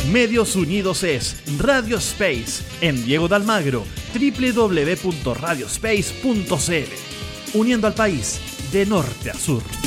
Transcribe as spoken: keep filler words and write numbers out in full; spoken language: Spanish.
Medios Unidos es Radio Space en Diego de Almagro, doble u doble u doble u punto radio space punto c l, uniendo al país de norte a sur.